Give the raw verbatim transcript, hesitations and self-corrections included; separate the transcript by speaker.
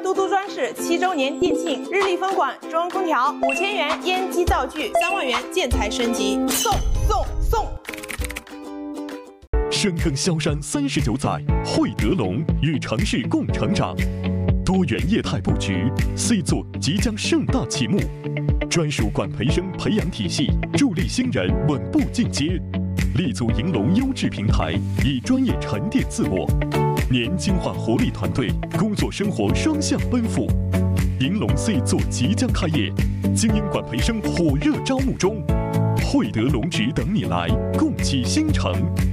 Speaker 1: 都都装饰七周年店庆，日立风管中央空调五千元烟机灶具，三万元建材升级，送送送！
Speaker 2: 深耕萧山三十九载，汇德龙与城市共成长。多元业态布局 ，C 座即将盛大启幕。专属管培生培养体系，助力新人稳步进阶。立足银龙优质平台，以专业沉淀自我。年轻化活力团队，工作生活双向奔赴。银龙 C 座即将开业，精英管培生火热招募中。汇德龙职等你来，共启新城。